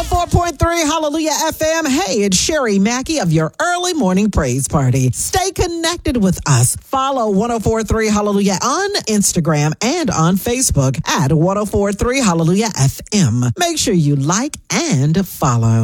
104.3 Hallelujah FM. Hey, it's Sherry Mackey of your early morning praise party. Stay connected with us. Follow 104.3 Hallelujah on Instagram and on Facebook at 104.3 Hallelujah FM. Make sure you like and follow.